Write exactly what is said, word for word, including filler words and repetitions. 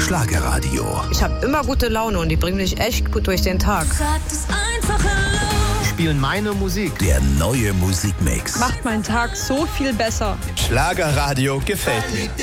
Schlagerradio. Ich habe immer gute Laune und die bringen mich echt gut durch den Tag. Spielen meine Musik. Der neue Musikmix. Macht meinen Tag so viel besser. Schlagerradio gefällt mir.